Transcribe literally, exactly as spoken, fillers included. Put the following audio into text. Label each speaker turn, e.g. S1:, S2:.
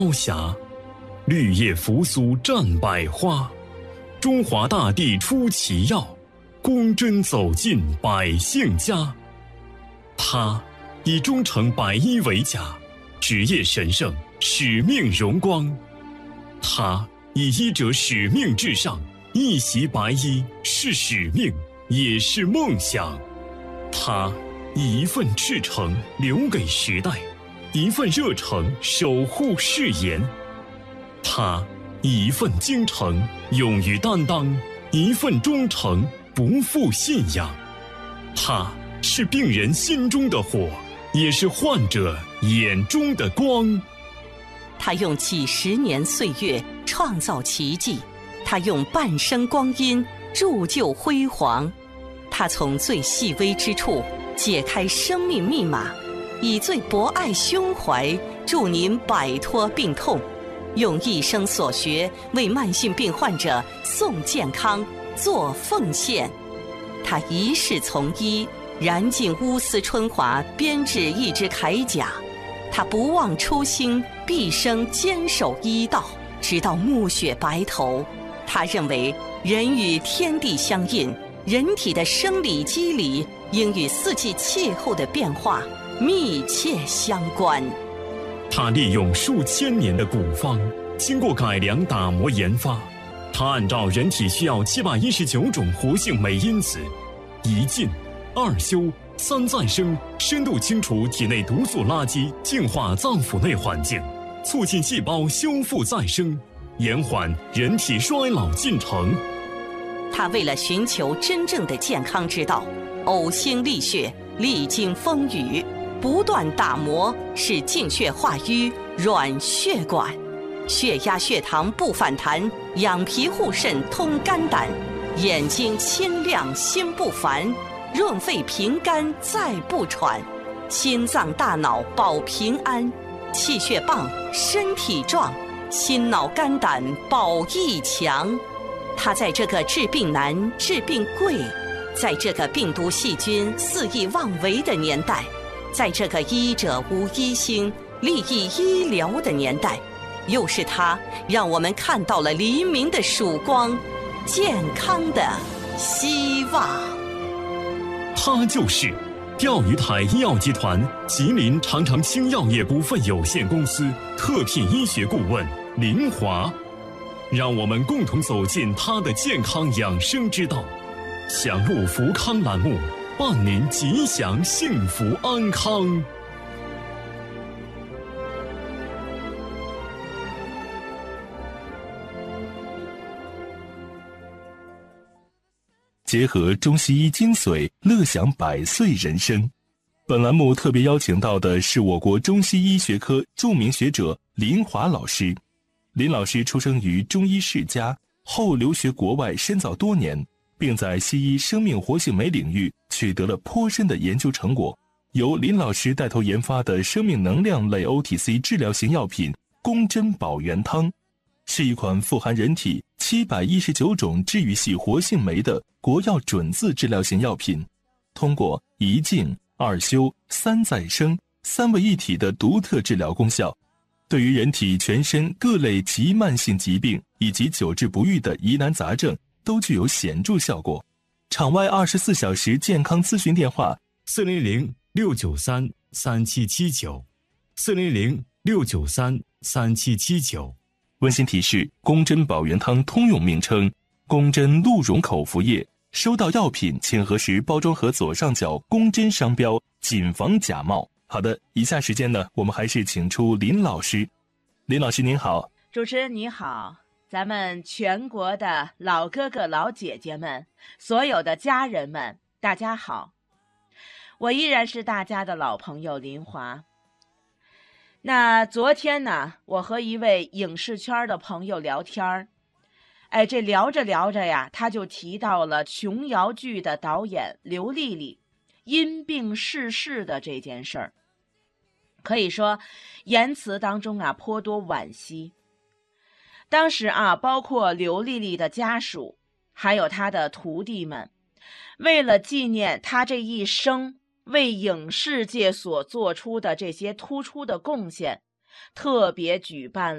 S1: 朝霞，绿叶扶苏占百花。中华大地出奇药，公针走进百姓家。他以忠诚白衣为甲，职业神圣，使命荣光。他以医者使命至上，一袭白衣是使命，也是梦想。他以一份赤诚留给时代，一份热诚守护誓言。他以一份精诚勇于担当，一份忠诚不负信仰。他是病人心中的火，也是患者眼中的光。
S2: 他用几十年岁月创造奇迹，他用半生光阴铸就辉煌。他从最细微之处解开生命密码，以最博爱胸怀助您摆脱病痛，用一生所学为慢性病患者送健康做奉献。他一世从医，燃尽乌丝春华，编制一支铠甲。他不忘初心，毕生坚守医道，直到暮雪白头。他认为人与天地相应，人体的生理机理应与四季气候的变化密切相关。
S1: 他利用数千年的古方，经过改良打磨研发，他按照人体需要七百一十九种活性酶因子，一进二修三再生，深度清除体内毒素垃圾，净化脏腑内环境，促进细胞修复再生，延缓人体衰老进程。
S2: 他为了寻求真正的健康之道，呕心沥血，历经风雨，不断打磨，使净血化瘀，软血管，血压血糖不反弹，养脾护肾，通肝胆，眼睛清亮，心不烦，润肺平肝，再不喘，心脏大脑保平安，气血棒，身体壮，心脑肝胆保益强。他在这个治病难、治病贵，在这个病毒细菌肆意妄为的年代，在这个医者无医心、利益医疗的年代，又是他让我们看到了黎明的曙光，健康的希望。
S1: 他就是钓鱼台医药集团吉林长长青药业股份有限公司特聘医学顾问林华。让我们共同走进他的健康养生之道，享入福康栏目，伴您吉祥幸福安康。
S3: 结合中西医精髓，乐享百岁人生。本栏目特别邀请到的是我国中西医学科著名学者林华老师。林老师出生于中医世家，后留学国外深造多年，并在西医生命活性酶领域取得了颇深的研究成果。由林老师带头研发的生命能量类 O T C 治疗型药品宫珍宝元汤，是一款富含人体七百一十九种治愈系活性酶的国药准字治疗型药品，通过一净、二修、三再生三位一体的独特治疗功效，对于人体全身各类急慢性疾病以及久治不愈的疑难杂症都具有显著效果。场外二十四小时健康咨询电话：
S1: 四零零六九三三七七九，四零零六九三三七七九。
S3: 温馨提示：宫珍宝元汤通用名称宫珍鹿茸口服液。收到药品请核实包装盒左上角宫珍商标，谨防假冒。好的，以下时间呢，我们还是请出林老师。林老师您好。
S4: 主持人你好，咱们全国的老哥哥老姐姐们，所有的家人们，大家好。我依然是大家的老朋友林华。那昨天呢，我和一位影视圈的朋友聊天，哎，这聊着聊着呀，他就提到了琼瑶剧的导演刘丽丽因病逝世的这件事儿。可以说言辞当中啊颇多惋惜。当时啊，包括刘丽丽的家属还有她的徒弟们，为了纪念她这一生为影视界所做出的这些突出的贡献，特别举办